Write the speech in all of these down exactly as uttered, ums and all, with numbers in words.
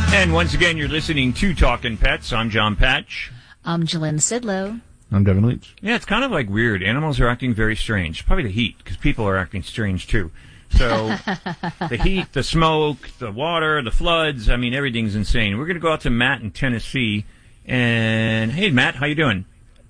And once again, you're listening to Talkin' Pets. I'm John Patch. I'm Jalynn Sidlow. I'm Devin Leach. Yeah, it's kind of like weird. Animals are acting very strange. Probably the heat, because people are acting strange too. So the heat, the smoke, the water, the floods, I mean, everything's insane. We're going to go out to Matt in Tennessee. And, hey, Matt, how you doing?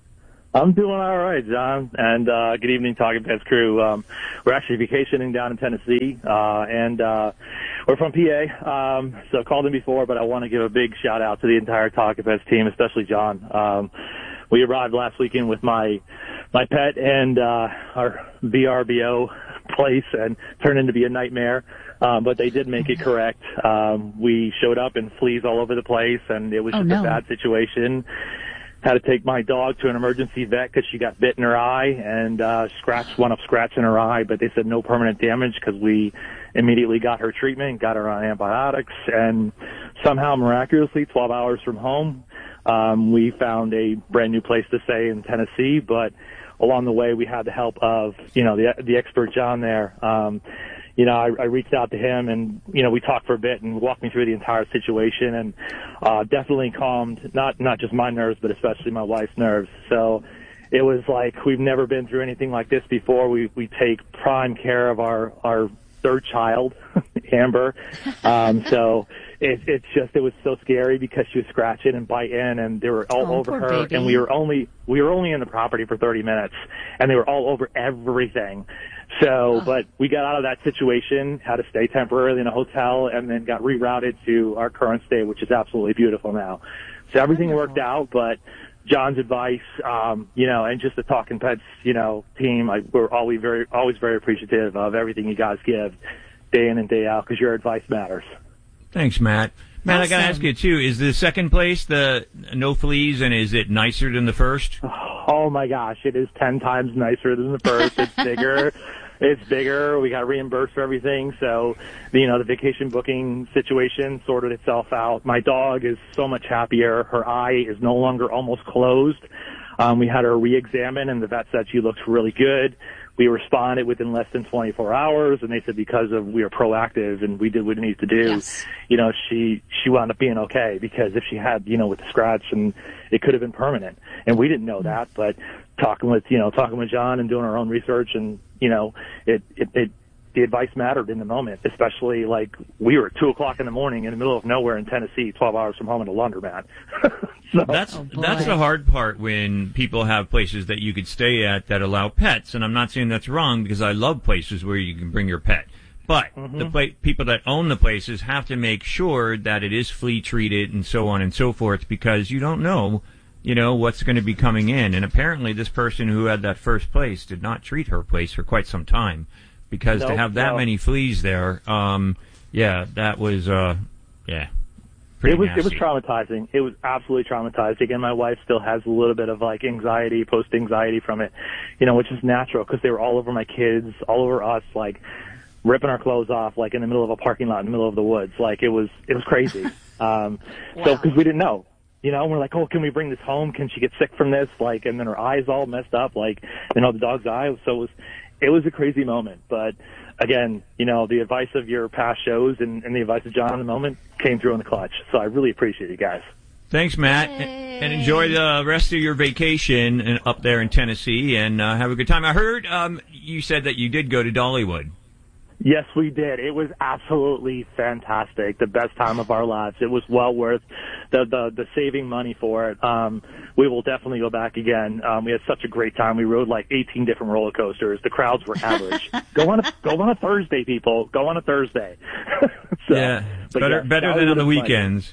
I'm doing all right, John. And uh, good evening, Talking Pets crew. Um, we're actually vacationing down in Tennessee, uh, and uh, we're from P A. Um, so called in before, but I want to give a big shout out to the entire Talking Pets team, especially John. Um, we arrived last weekend with my my pet and uh, our V R B O place, and turned into be a nightmare. Um, but they did make it correct. Um, we showed up and fleas all over the place, and it was Oh, just no. a bad situation. Had to take my dog to an emergency vet because she got bit in her eye and uh, scratched one up scratch in her eye, but they said no permanent damage because we immediately got her treatment, got her on antibiotics, and somehow miraculously, twelve hours from home, um, we found a brand new place to stay in Tennessee. But along the way, we had the help of you know the the expert John there. Um, You know, I, I reached out to him, and you know, we talked for a bit and walked me through the entire situation, and uh, definitely calmed not not just my nerves, but especially my wife's nerves. So it was like we've never been through anything like this before. We we take prime care of our our third child, Amber. Um, so it, it's just it was so scary because she was scratching and biting, and they were all Oh, over poor her, baby. and we were only we were only in the property for thirty minutes, and they were all over everything. So, but we got out of that situation, had to stay temporarily in a hotel, and then got rerouted to our current stay, which is absolutely beautiful now. So everything Wonderful. worked out, but John's advice, um, you know, and just the Talking Pets, you know, team, I, we're always very, always very appreciative of everything you guys give day in and day out, because your advice matters. Thanks, Matt. Matt, I got to Awesome. ask you, too, is the second place the no fleas, and is it nicer than the first? Oh my gosh, it is ten times nicer than the first. It's bigger. It's bigger. We got reimbursed for everything. So, you know, the vacation booking situation sorted itself out. My dog is so much happier. Her eye is no longer almost closed. Um, we had her re-examined, and the vet said she looks really good. We responded within less than twenty-four hours, and they said because of we were proactive and we did what we needed to do, Yes. you know, she she wound up being okay, because if she had, you know, with the scratch, and it could have been permanent, and we didn't know that. But talking with, you know, talking with John and doing our own research, and you know, it it, it the advice mattered in the moment, especially like we were at two o'clock in the morning in the middle of nowhere in Tennessee, twelve hours from home in a laundromat. So, That's Oh, boy. that's the hard part when people have places that you could stay at that allow pets, and I'm not saying that's wrong, because I love places where you can bring your pet. But the pla- people that own the places have to make sure that it is flea treated and so on and so forth, because you don't know, you know, what's going to be coming in. And apparently this person who had that first place did not treat her place for quite some time, because to Nope, have that no. many fleas there, um, yeah, that was, uh, yeah. Pretty It was it was nasty. traumatizing. It was absolutely traumatizing, and my wife still has a little bit of like anxiety, post anxiety from it, you know, which is natural because they were all over my kids, all over us, like ripping our clothes off, like in the middle of a parking lot, in the middle of the woods. Like it was it was crazy. um, So because we didn't know, you know, we're like, oh, can we bring this home? Can she get sick from this? Like, and then her eyes all messed up, like you know, the dog's eye. So it was it was a crazy moment, but. Again, you know, the advice of your past shows and, and the advice of John in the moment came through in the clutch. So I really appreciate you guys. Thanks, Matt, Yay. and enjoy the rest of your vacation in- up there in Tennessee, and uh, have a good time. I heard um, you said that you did go to Dollywood. Yes, we did. It was absolutely fantastic. The best time of our lives. It was well worth the the, the saving money for it. Um, we will definitely go back again. Um, we had such a great time. We rode like eighteen different roller coasters. The crowds were average. go on a go on a Thursday, people. Go on a Thursday. So, yeah, but better yeah, better than on Dollywood the is fun. weekends.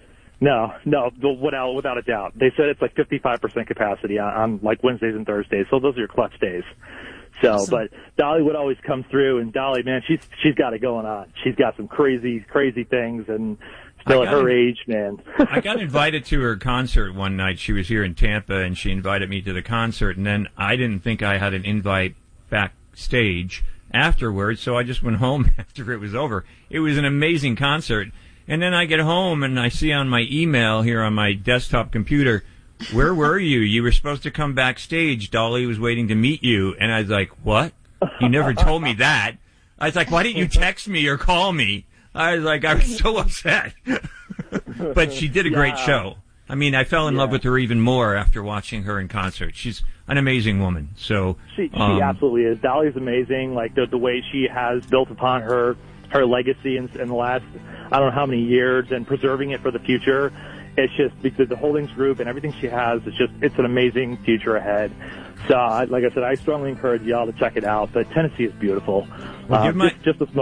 No, no, the- without without a doubt. They said it's like fifty-five percent capacity on, on like Wednesdays and Thursdays. So those are your clutch days. So, Awesome. but Dolly would always come through, and Dolly, man, she's she's got it going on. She's got some crazy, crazy things, and still I at got her it. age, man. I got invited to her concert one night. She was here in Tampa, and she invited me to the concert, and then I didn't think I had an invite backstage afterwards, so I just went home after it was over. It was an amazing concert. And then I get home, and I see on my email here on my desktop computer, where were you? You were supposed to come backstage. Dolly was waiting to meet you. And I was like, what? You never told me that. I was like, why didn't you text me or call me? I was like, I was so upset. but she did a great Yeah. show. I mean, I fell in Yeah. love with her even more after watching her in concert. She's an amazing woman. So She, she um, absolutely is. Dolly's amazing. Like the the way she has built upon her her legacy in, in the last I don't know how many years and preserving it for the future. It's just because the Holdings Group and everything she has. It's just it's an amazing future ahead. So, I- like I said, I strongly encourage y'all to check it out. But Tennessee is beautiful. Well, Uh, give my- just, just the